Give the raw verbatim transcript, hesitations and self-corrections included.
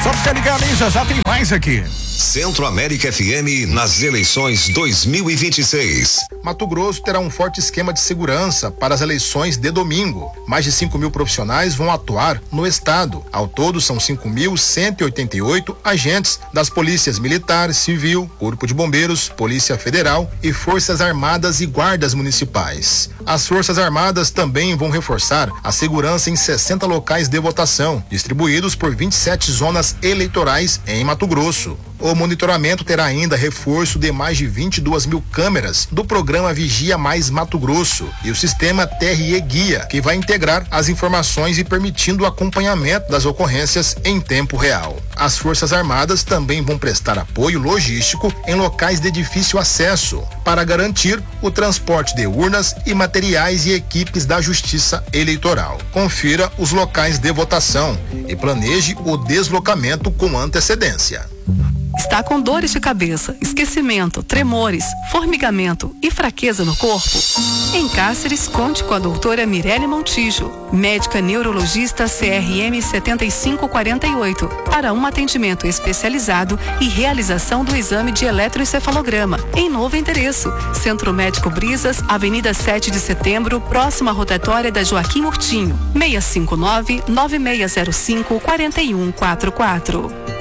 Só ficar ligado aí, já já tem mais aqui. Centro América F M nas eleições dois mil e vinte e seis. Mato Grosso terá um forte esquema de segurança para as eleições de domingo. Mais de cinco mil profissionais vão atuar no estado. Ao todo, são cinco mil cento e oitenta e oito agentes das polícias militar, civil, Corpo de Bombeiros, Polícia Federal e Forças Armadas e guardas municipais. As Forças Armadas também vão reforçar a segurança em sessenta locais de votação, distribuídos por vinte e sete zonas eleitorais em Mato Grosso. O monitoramento terá ainda reforço de mais de vinte e duas mil câmeras do programa Vigia Mais Mato Grosso e o sistema T R E Guia, que vai integrar as informações e permitindo o acompanhamento das ocorrências em tempo real. As Forças Armadas também vão prestar apoio logístico em locais de difícil acesso para garantir o transporte de urnas e materiais e equipes da Justiça Eleitoral. Confira os locais de votação e planeje o deslocamento com antecedência. Está com dores de cabeça, esquecimento, tremores, formigamento e fraqueza no corpo? Em Cáceres, conte com a doutora Mirelle Montijo, médica neurologista C R M setenta e cinco quarenta e oito, para um atendimento especializado e realização do exame de eletroencefalograma. Em novo endereço, Centro Médico Brisas, Avenida sete de Setembro, próxima à rotatória da Joaquim Murtinho, seis cinco nove, nove seis zero cinco, quatro um quatro quatro.